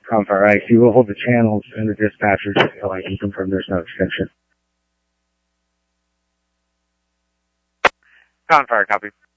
Confire Ice, you will hold the channels and the dispatchers until I can confirm there's no extension. Confire, copy.